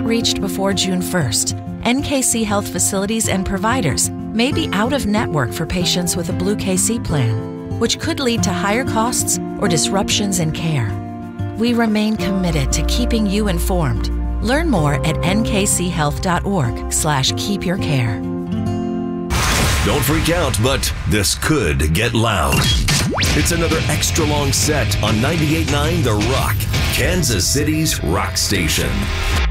reached before June 1st, NKC Health facilities and providers may be out of network for patients with a Blue KC plan, which could lead to higher costs or disruptions in care. We remain committed to keeping you informed. Learn more at nkchealth.org/keepyourcare. Don't freak out, but this could get loud. It's another extra long set on 98.9 The Rock, Kansas City's rock station.